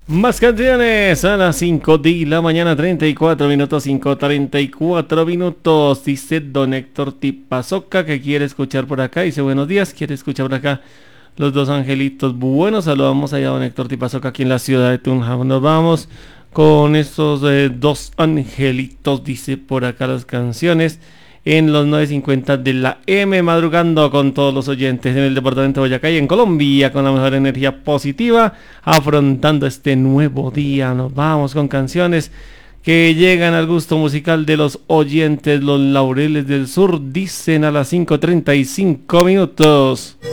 Más canciones a las 5 de la mañana, 34 minutos, 5:34 minutos. Dice don Héctor Tipazoca que quiere escuchar por acá. Dice buenos días, quiere escuchar por acá los dos angelitos. Bueno, saludamos allá a don Héctor Tipazoca aquí en la ciudad de Tunja. Nos vamos con estos dos angelitos, dice por acá las canciones. En los 9:50 de la M, madrugando con todos los oyentes en el departamento de Boyacá y en Colombia, con la mejor energía positiva, afrontando este nuevo día. Nos vamos con canciones que llegan al gusto musical de los oyentes. Los Laureles del Sur dicen a las 5:35 minutos.